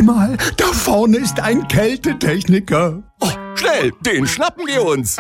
mal, da vorne ist ein Kältetechniker. Oh, schnell, den schnappen wir uns.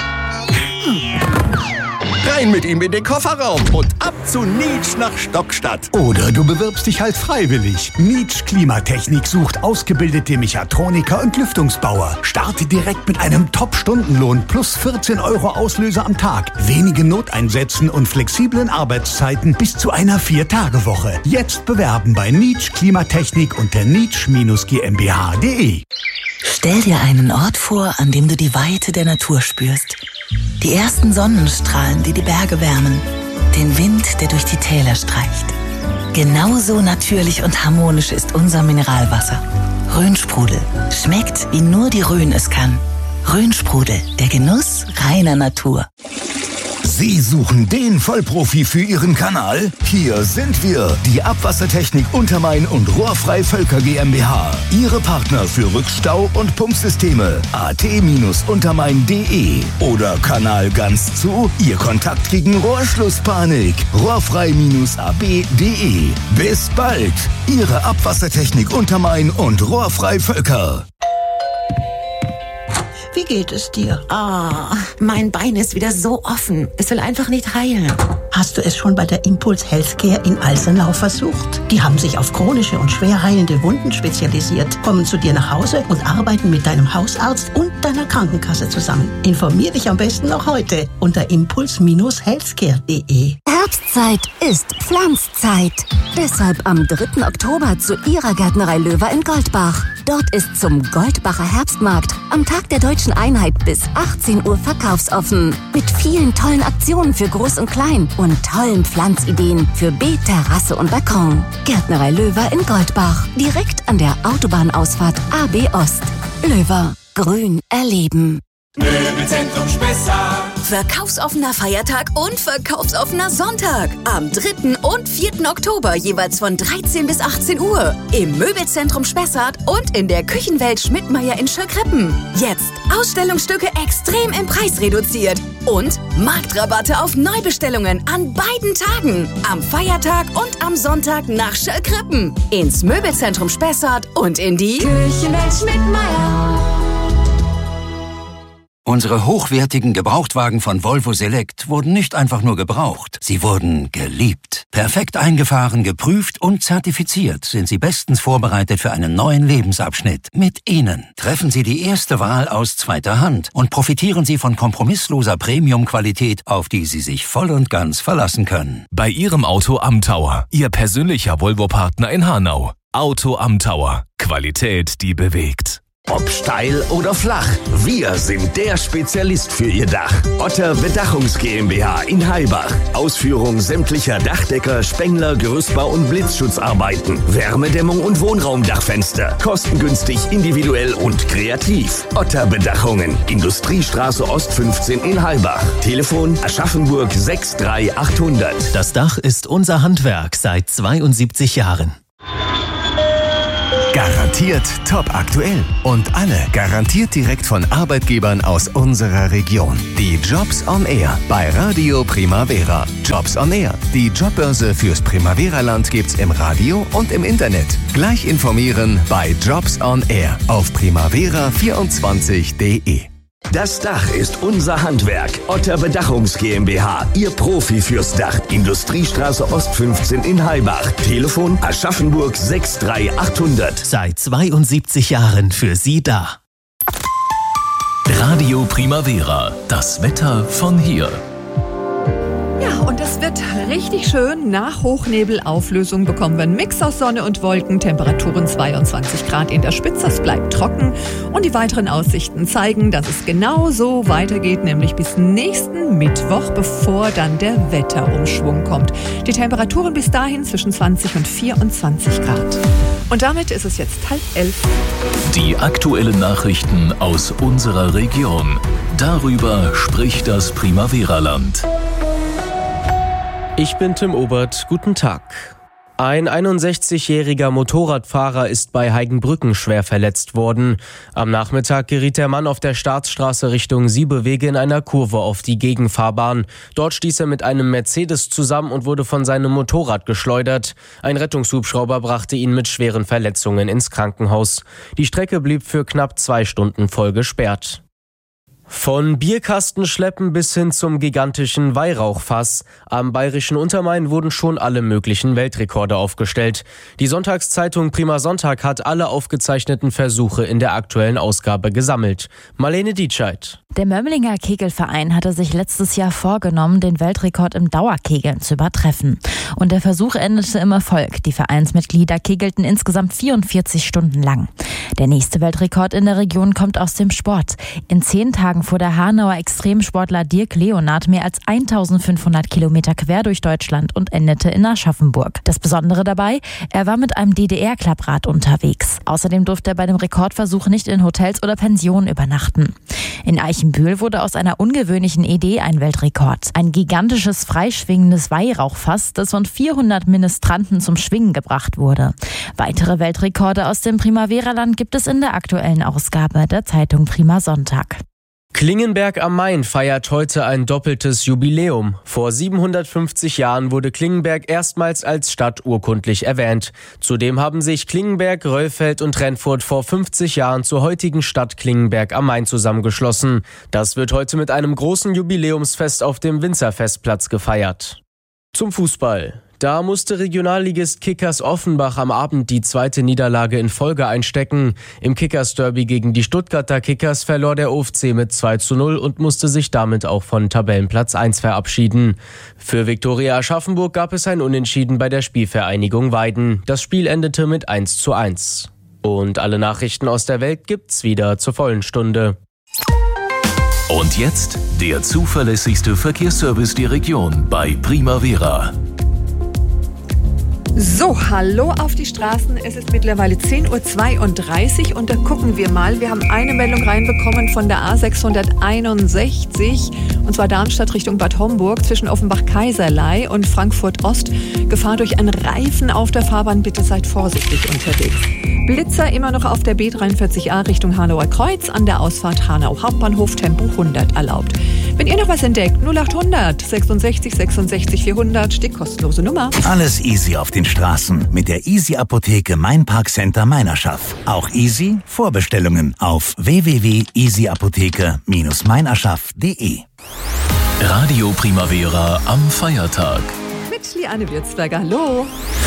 Rein mit ihm in den Kofferraum und ab zu Nitsch nach Stockstadt. Oder du bewirbst dich halt freiwillig. Nitsch Klimatechnik sucht ausgebildete Mechatroniker und Lüftungsbauer. Starte direkt mit einem Top-Stundenlohn plus 14 € Auslöser am Tag, wenigen Noteinsätzen und flexiblen Arbeitszeiten bis zu einer 4-Tage-Woche. Jetzt bewerben bei Nitsch Klimatechnik unter nitsch-gmbh.de. Stell dir einen Ort vor, an dem du die Weite der Natur spürst. Die ersten Sonnenstrahlen, die die Berge wärmen. Den Wind, der durch die Täler streicht. Genauso natürlich und harmonisch ist unser Mineralwasser. Rhönsprudel. Schmeckt, wie nur die Rhön es kann. Rhönsprudel, der Genuss reiner Natur. Sie suchen den Vollprofi für Ihren Kanal? Hier sind wir, die Abwassertechnik Untermain und Rohrfrei Völker GmbH. Ihre Partner für Rückstau- und Pumpsysteme. at-untermain.de oder Kanal ganz zu, Ihr Kontakt gegen Rohrschlusspanik. Rohrfrei-ab.de. Bis bald, Ihre Abwassertechnik Untermain und Rohrfrei Völker. Wie geht es dir? Mein Bein ist wieder so offen. Es will einfach nicht heilen. Hast du es schon bei der Impuls Healthcare in Alsenau versucht? Die haben sich auf chronische und schwer heilende Wunden spezialisiert, kommen zu dir nach Hause und arbeiten mit deinem Hausarzt und deiner Krankenkasse zusammen. Informier dich am besten noch heute unter impuls-healthcare.de. Herbstzeit ist Pflanzzeit. Deshalb am 3. Oktober zu Ihrer Gärtnerei Löwer in Goldbach. Dort ist zum Goldbacher Herbstmarkt am Tag der Deutschen Einheit bis 18 Uhr verkaufsoffen. Mit vielen tollen Aktionen für Groß und Klein und tollen Pflanzideen für Beet, Terrasse und Balkon. Gärtnerei Löwer in Goldbach. Direkt an der Autobahnausfahrt AB Ost. Löwer. Grün erleben. Möbelzentrum Spessart. Verkaufsoffener Feiertag und verkaufsoffener Sonntag. Am 3. und 4. Oktober jeweils von 13 bis 18 Uhr. Im Möbelzentrum Spessart und in der Küchenwelt Schmidtmeyer in Schöckrippen. Jetzt Ausstellungsstücke extrem im Preis reduziert. Und Marktrabatte auf Neubestellungen an beiden Tagen. Am Feiertag und am Sonntag nach Schöckrippen. Ins Möbelzentrum Spessart und in die Küchenwelt Schmidtmeyer. Unsere hochwertigen Gebrauchtwagen von Volvo Select wurden nicht einfach nur gebraucht, sie wurden geliebt. Perfekt eingefahren, geprüft und zertifiziert sind sie bestens vorbereitet für einen neuen Lebensabschnitt. Mit ihnen treffen Sie die erste Wahl aus zweiter Hand und profitieren Sie von kompromissloser Premium-Qualität, auf die Sie sich voll und ganz verlassen können. Bei Ihrem Auto am Tower, Ihr persönlicher Volvo-Partner in Hanau. Auto am Tower. Qualität, die bewegt. Ob steil oder flach, wir sind der Spezialist für Ihr Dach. Otter Bedachungs GmbH in Heilbach. Ausführung sämtlicher Dachdecker, Spengler, Gerüstbau und Blitzschutzarbeiten. Wärmedämmung und Wohnraumdachfenster. Kostengünstig, individuell und kreativ. Otter Bedachungen. Industriestraße Ost 15 in Heilbach. Telefon Aschaffenburg 63800. Das Dach ist unser Handwerk seit 72 Jahren. Garantiert top aktuell und alle garantiert direkt von Arbeitgebern aus unserer Region. Die Jobs on Air bei Radio Primavera. Jobs on Air. Die Jobbörse fürs Primavera-Land gibt's im Radio und im Internet. Gleich informieren bei Jobs on Air auf primavera24.de. Das Dach ist unser Handwerk. Otter Bedachungs GmbH, Ihr Profi fürs Dach. Industriestraße Ost 15 in Heilbach. Telefon Aschaffenburg 63800. Seit 72 Jahren für Sie da. Radio Primavera. Das Wetter von hier. Ja, und es wird richtig schön. Nach Hochnebelauflösung bekommen wir einen Mix aus Sonne und Wolken. Temperaturen 22 Grad in der Spitze. Es bleibt trocken. Und die weiteren Aussichten zeigen, dass es genau so weitergeht, nämlich bis nächsten Mittwoch, bevor dann der Wetterumschwung kommt. Die Temperaturen bis dahin zwischen 20 und 24 Grad. Und damit ist es jetzt 10:30. Die aktuellen Nachrichten aus unserer Region. Darüber spricht das Primavera-Land. Ich bin Tim Obert. Guten Tag. Ein 61-jähriger Motorradfahrer ist bei Heigenbrücken schwer verletzt worden. Am Nachmittag geriet der Mann auf der Staatsstraße Richtung Siebewege in einer Kurve auf die Gegenfahrbahn. Dort stieß er mit einem Mercedes zusammen und wurde von seinem Motorrad geschleudert. Ein Rettungshubschrauber brachte ihn mit schweren Verletzungen ins Krankenhaus. Die Strecke blieb für knapp 2 Stunden voll gesperrt. Von Bierkastenschleppen bis hin zum gigantischen Weihrauchfass. Am bayerischen Untermain wurden schon alle möglichen Weltrekorde aufgestellt. Die Sonntagszeitung Prima Sonntag hat alle aufgezeichneten Versuche in der aktuellen Ausgabe gesammelt. Marlene Dietscheid. Der Mömmlinger Kegelverein hatte sich letztes Jahr vorgenommen, den Weltrekord im Dauerkegeln zu übertreffen. Und der Versuch endete im Erfolg. Die Vereinsmitglieder kegelten insgesamt 44 Stunden lang. Der nächste Weltrekord in der Region kommt aus dem Sport. In 10 Tagen fuhr der Hanauer Extremsportler Dirk Leonard mehr als 1500 Kilometer quer durch Deutschland und endete in Aschaffenburg. Das Besondere dabei, er war mit einem DDR-Klapprad unterwegs. Außerdem durfte er bei dem Rekordversuch nicht in Hotels oder Pensionen übernachten. In Eichenbühl wurde aus einer ungewöhnlichen Idee ein Weltrekord. Ein gigantisches freischwingendes Weihrauchfass, das von 400 Ministranten zum Schwingen gebracht wurde. Weitere Weltrekorde aus dem Primavera-Land gibt es in der aktuellen Ausgabe der Zeitung Prima Sonntag. Klingenberg am Main feiert heute ein doppeltes Jubiläum. Vor 750 Jahren wurde Klingenberg erstmals als Stadt urkundlich erwähnt. Zudem haben sich Klingenberg, Röllfeld und Rennfurt vor 50 Jahren zur heutigen Stadt Klingenberg am Main zusammengeschlossen. Das wird heute mit einem großen Jubiläumsfest auf dem Winzerfestplatz gefeiert. Zum Fußball. Da musste Regionalligist Kickers Offenbach am Abend die 2. Niederlage in Folge einstecken. Im Kickers-Derby gegen die Stuttgarter Kickers verlor der OFC mit 2:0 und musste sich damit auch von Tabellenplatz 1 verabschieden. Für Viktoria Aschaffenburg gab es ein Unentschieden bei der Spielvereinigung Weiden. Das Spiel endete mit 1:1. Und alle Nachrichten aus der Welt gibt's wieder zur vollen Stunde. Und jetzt der zuverlässigste Verkehrsservice der Region bei Primavera. So, hallo auf die Straßen. Es ist mittlerweile 10:32 Uhr und da gucken wir mal. Wir haben eine Meldung reinbekommen von der A661 und zwar Darmstadt Richtung Bad Homburg zwischen Offenbach-Kaiserlei und Frankfurt-Ost. Gefahr durch einen Reifen auf der Fahrbahn. Bitte seid vorsichtig unterwegs. Blitzer immer noch auf der B43a Richtung Hanauer Kreuz. An der Ausfahrt Hanau Hauptbahnhof Tempo 100 erlaubt. Wenn ihr noch was entdeckt, 0800 66 66 400, die kostenlose Nummer. Alles easy auf den Straßen mit der Easy Apotheke Main Park Center Meinerschaft. Auch easy Vorbestellungen auf www.easyapotheke-meinerschaft.de. Radio Primavera am Feiertag. Mit Liane Würzberger, hallo.